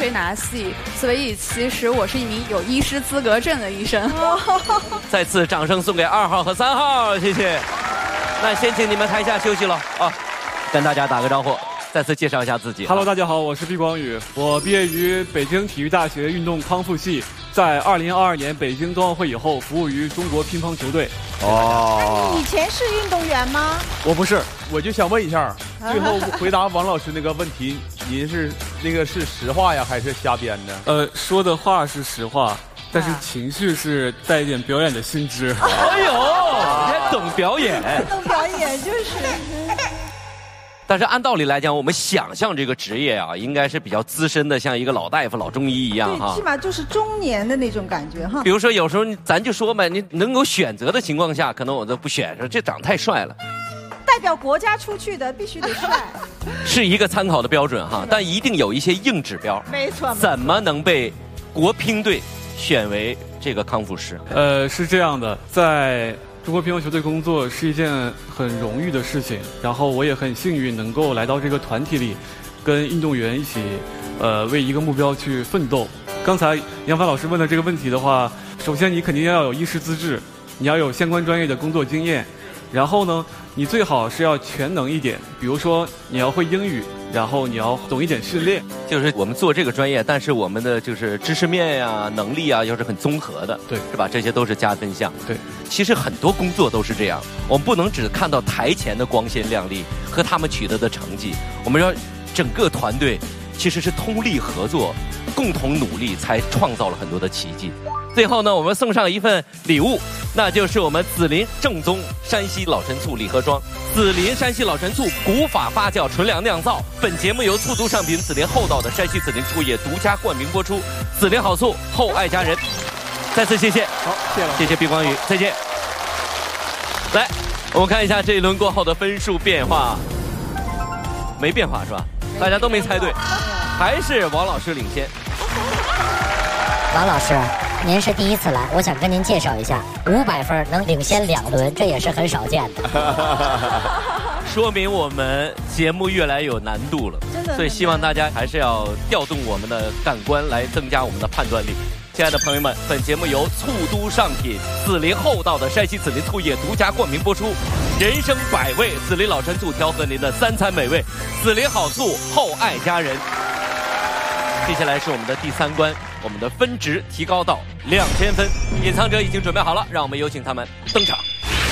接拿戏，所以其实我是一名有医师资格证的医生。 再次掌声送给2号和3号，谢谢。那先请你们台下休息了啊，跟大家打个招呼，再次介绍一下自己。 Hello， 大家好，我是毕光宇，我毕业于北京体育大学运动康复系，在2022年北京冬奥会以后服务于中国乒乓球队。 哦，你以前是运动员吗？ 我不是， 我就想问一下，最后回答王老师那个问题，您是那个是实话呀，还是瞎编的？ 说的话是实话，但是情绪是带一点表演的性质。 哎呦，你还懂表演？ 懂表演就是。 但是按道理来讲，我们想象这个职业啊，应该是比较资深的，像一个老大夫、老中医一样哈。 对，起码就是中年的那种感觉哈。 比如说，有时候咱就说嘛，你能够选择的情况下，可能我都不选，说这长太帅了。 代表国家出去的必须得帅， 是一个参考的标准哈，但一定有一些硬指标。 没错。 怎么能被国乒队选为这个康复师？ 是这样的，在中国乒乓球队工作是一件很荣誉的事情，然后我也很幸运能够来到这个团体里，跟运动员一起，为一个目标去奋斗。刚才杨帆老师问的这个问题的话，首先你肯定要有医师资质，你要有相关专业的工作经验，然后呢，你最好是要全能一点，比如说你要会英语，然后你要懂一点训练。 就是我们做这个专业，但是我们的就是知识面呀、能力啊，又是很综合的， 对， 是吧？这些都是加分项。 对， 其实很多工作都是这样，我们不能只看到台前的光鲜亮丽和他们取得的成绩，我们要整个团队其实是通力合作，共同努力，才创造了很多的奇迹。最后呢，我们送上一份礼物，那就是我们紫林正宗山西老陈醋礼盒装。紫林山西老陈醋古法发酵纯粮酿造。本节目由醋都上品紫林厚道的山西紫林醋业独家冠名播出。紫林好醋，厚爱家人。再次谢谢， 好，谢谢了， 谢谢毕光宇，再见。来，我们看一下这一轮过后的分数变化，没变化是吧？大家都没猜对，还是王老师领先。 王老师，您是第一次来，我想跟您介绍一下，500分能领先2轮，这也是很少见的。 说明我们节目越来有难度了， 真的。 所以希望大家还是要调动我们的感官来增加我们的判断力。亲爱的朋友们，本节目由醋都上品紫林厚道的山西紫林醋业独家冠名播出。人生百味，紫林老陈醋调和您的3餐美味，紫林好醋，厚爱家人。接下来是我们的第3关，我们的分值提高到2000分。隐藏者已经准备好了，让我们有请他们登场。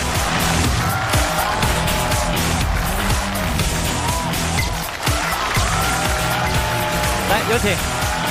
来，有请。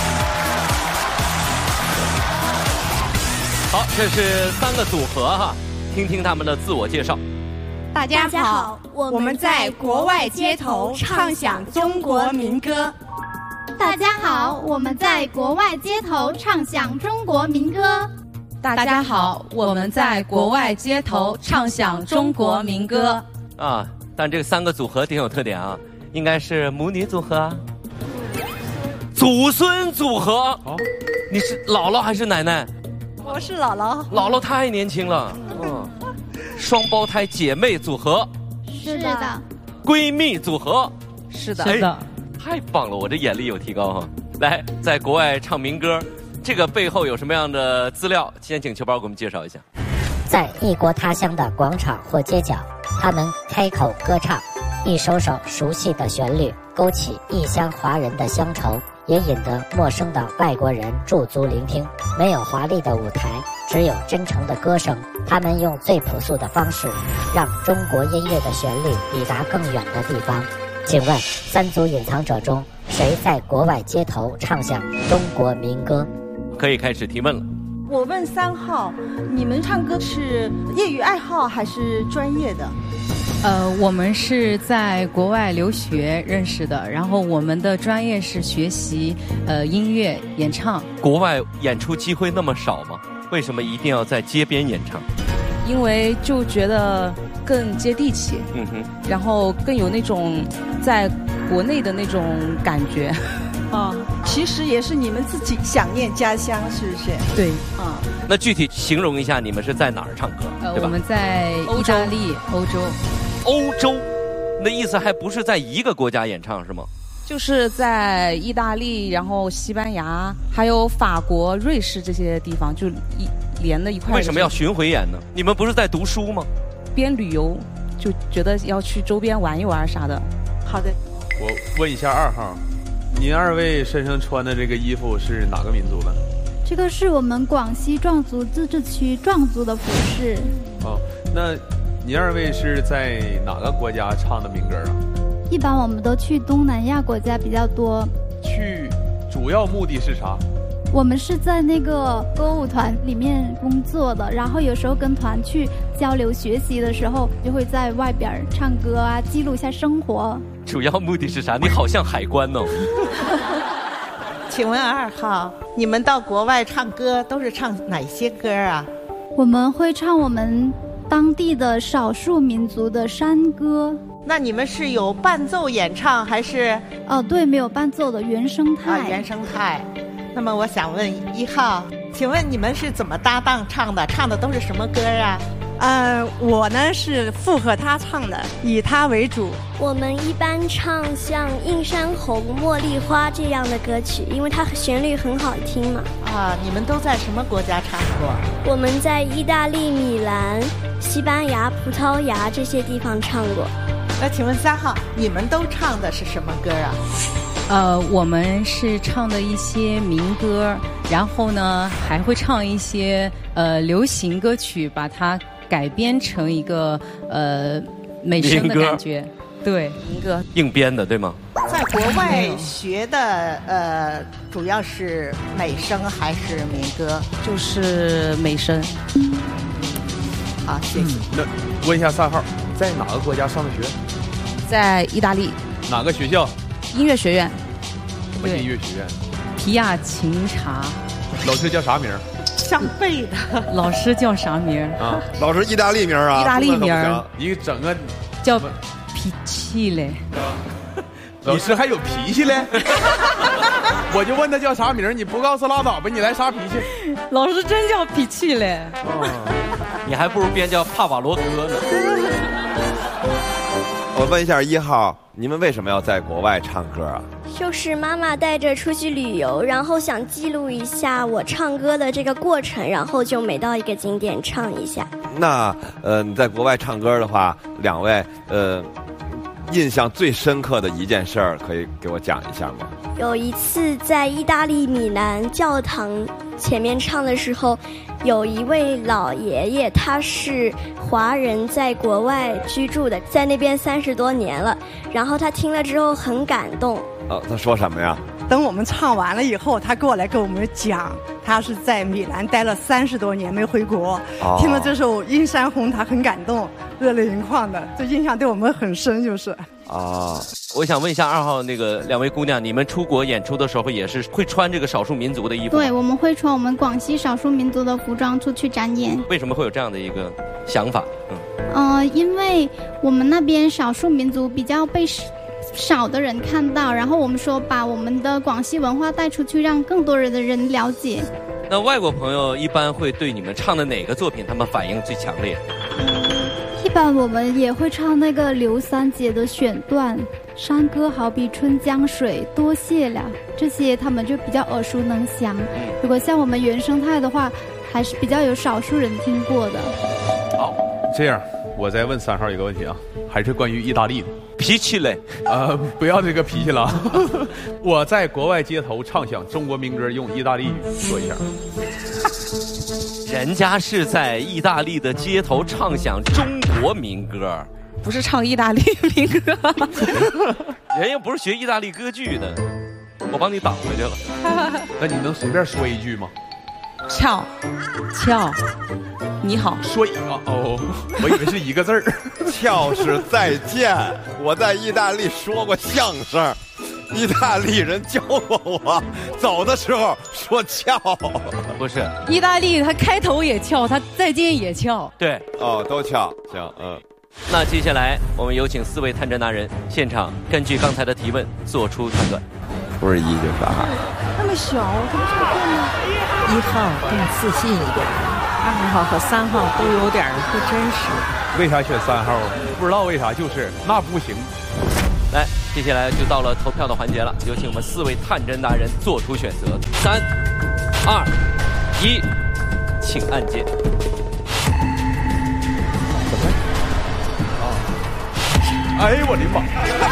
好，这是3个组合哈，听听他们的自我介绍。 大家好，我们在国外街头唱响中国民歌。 大家好，我们在国外街头唱响中国民歌。 大家好，我们在国外街头唱响中国民歌。 啊，但这3个组合挺有特点啊，应该是母女组合啊，祖孙组合。哦，你是姥姥还是奶奶？ 我是姥姥。 姥姥太年轻了。嗯，双胞胎姐妹组合。 是的。 闺蜜组合。 是的。是的。 太棒了，我这眼力有提高哈！来，在国外唱民歌，这个背后有什么样的资料？先请球宝给我们介绍一下。 在异国他乡的广场或街角，他们开口歌唱，一首首熟悉的旋律，勾起异乡华人的乡愁，也引得陌生的外国人驻足聆听。没有华丽的舞台，只有真诚的歌声。他们用最朴素的方式，让中国音乐的旋律抵达更远的地方。请问3组隐藏者中，谁在国外街头唱响中国民歌？ 可以开始提问了。 我问3号，你们唱歌是业余爱好还是专业的？ 我们是在国外留学认识的，然后我们的专业是学习音乐演唱。 国外演出机会那么少吗？为什么一定要在街边演唱？ 因为就觉得更接地气，然后更有那种在国内的那种感觉。 啊，其实也是你们自己想念家乡，是不是？ 对， 啊。 那具体形容一下，你们是在哪儿唱歌？对吧？ 我们在意大利、欧洲。 欧洲，那意思还不是在一个国家演唱是吗？ 就是在意大利，然后西班牙，还有法国、瑞士这些地方就连在一块。 为什么要巡回演呢？你们不是在读书吗？ 边旅游就觉得要去周边玩一玩啥的。 好的， 我问一下2号，您2位身上穿的这个衣服是哪个民族的？ 这个是我们广西壮族自治区壮族的服饰。 哦，那您2位是在哪个国家唱的民歌啊？ 一般我们都去东南亚国家比较多。 去主要目的是啥？ 我们是在那个歌舞团里面工作的，然后有时候跟团去交流学习的时候，就会在外边唱歌啊，记录一下生活。 主要目的是啥？你好像海关哦。 请问2号，你们到国外唱歌都是唱哪些歌啊？ 我们会唱我们当地的少数民族的山歌。 那你们是有伴奏演唱还是？ 哦，对，没有伴奏的原生态。 原生态。那么我想问1号，请问你们是怎么搭档唱的？唱的都是什么歌啊？ 我呢是附和他唱的，以他为主。 我们一般唱像《映山红》《茉莉花》这样的歌曲，因为它旋律很好听嘛。 你们都在什么国家唱过？ 我们在意大利、米兰、西班牙、葡萄牙这些地方唱过。 那请问3号，你们都唱的是什么歌啊？ 我们是唱的一些民歌，然后呢还会唱一些流行歌曲，把它改编成一个美声的感觉。对，民歌硬编的，对吗？ 在国外学的主要是美声还是民歌？ 就是美声。 好，谢谢。 那问一下3号，在哪个国家上的学？ 在意大利。 哪个学校？ 音乐学院。 什么音乐学院？ 皮亚琴察。 老师叫啥名？ 上辈的。 老师叫啥名啊？ 老师意大利名啊？ 意大利名。 你整个叫脾气嘞。 老师还有脾气嘞？我就问他叫啥名，你不告诉拉倒吧？你来啥脾气？ 老师真叫脾气嘞。 你还不如编叫帕瓦罗格呢。 我问一下1号，你们为什么要在国外唱歌啊？ 就是妈妈带着出去旅游，然后想记录一下我唱歌的这个过程，然后就每到一个景点唱一下。 那你在国外唱歌的话，2位印象最深刻的一件事儿，可以给我讲一下吗？ 有一次在意大利米兰教堂前面唱的时候，有一位老爷爷，他是华人，在国外居住的，在那边30多年了，然后他听了之后很感动。 他说什么呀？ 等我们唱完了以后，他过来跟我们讲，他是在米兰待了30多年没回国，听了这首《映山红》，他很感动，热泪盈眶的，这印象对我们很深，就是。 我想问一下2号那个2位姑娘，你们出国演出的时候也是会穿这个少数民族的衣服吗？ 对，我们会穿我们广西少数民族的服装出去展演。 为什么会有这样的一个想法？ 因为我们那边少数民族比较被少的人看到，然后我们说把我们的广西文化带出去，让更多人的人了解。 那外国朋友一般会对你们唱的哪个作品他们反应最强烈？ 一般我们也会唱那个刘三姐的选段，山歌好比春江水，多谢了，这些他们就比较耳熟能详。如果像我们原生态的话，还是比较有少数人听过的。 好，这样我再问3号一个问题啊，还是关于意大利的。 脾气嘞？ 不要这个脾气了。我在国外街头唱响中国民歌，用意大利语说一下。 人家是在意大利的街头唱响中国民歌， 不是唱意大利民歌。 人又不是学意大利歌剧的，我帮你挡回去了。 那你能随便说一句吗？ 俏，你好。 说一个我以为是一个字儿。 俏是再见。我在意大利说过相声，意大利人教过我，走的时候说俏。 不是， 意大利他开头也俏，他再见也俏。 对， 都俏，行， 那接下来我们有请4位探侦达人现场根据刚才的提问做出判断。 不是1就是2。 那么小，怎么这么笨呢 ？1号更自信一点，2号和3号都有点不真实。 为啥选3号？不知道为啥，就是那不行。 来， 接下来就到了投票的环节了，有请我们4位探针达人做出选择。3、2、1，请按键。 哎呦我的妈！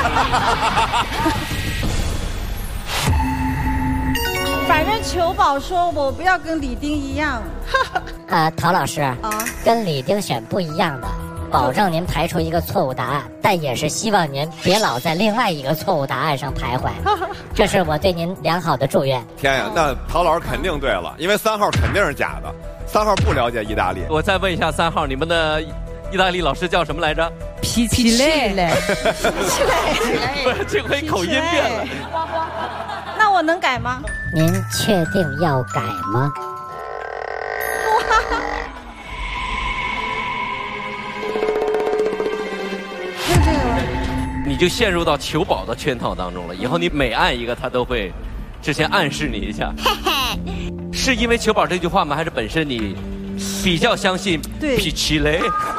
反正裘宝说我不要跟李丁一样。 陶老师啊，跟李丁选不一样的，保证您排除一个错误答案，但也是希望您别老在另外一个错误答案上徘徊。这是我对您良好的祝愿。 天呀，那陶老师肯定对了，因为3号肯定是假的，3号不了解意大利。 我再问一下3号，你们的意大利老师叫什么来着？ 皮奇类， 不是，这回口音变了。 那我能改吗？ 您确定要改吗？ 你就陷入到裘宝的圈套当中了。以后你每按一个，他都会之前暗示你一下。是因为裘宝这句话吗？还是本身你比较相信皮奇雷？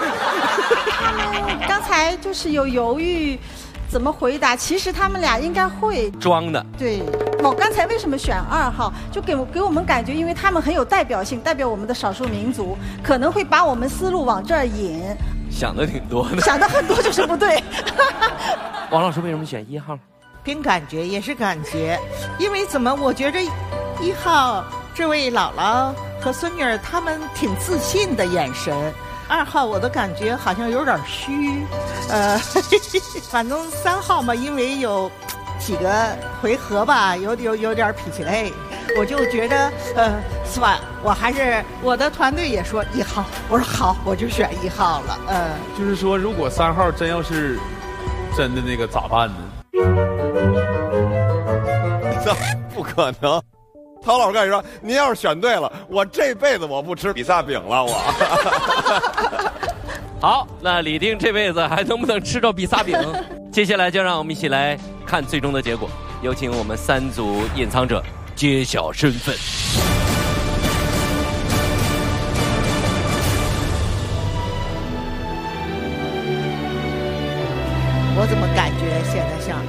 刚才就是有犹豫，怎么回答？其实他们俩应该会装的。 对，我刚才为什么选2号？就给我们感觉，因为他们很有代表性，代表我们的少数民族，可能会把我们思路往这儿引。 想的挺多的， 想的很多就是不对。 王老师为什么选1号？ 凭感觉也是感觉，因为怎么我觉着1号这位姥姥和孙女儿他们挺自信的眼神，2号我的感觉好像有点虚，反正3号嘛，因为有几个回合吧，有点脾气累，我就觉得是吧？我还是我的团队也说1号，我说好，我就选1号了。 就是说，如果3号真要是真的那个咋办呢？ 这不可能。陶老师跟你说，您要是选对了，我这辈子我不吃比萨饼了，我。 好，那李丁这辈子还能不能吃着比萨饼？接下来就让我们一起来看最终的结果，有请我们3组隐藏者揭晓身份。 我怎么感觉现在像